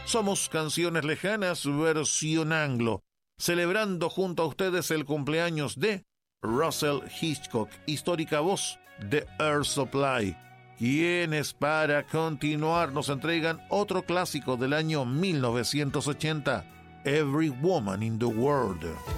Somos Canciones Lejanas, versión anglo, celebrando junto a ustedes el cumpleaños de Russell Hitchcock, histórica voz de Air Supply, quienes para continuar nos entregan otro clásico del año 1980, Every Woman in the World.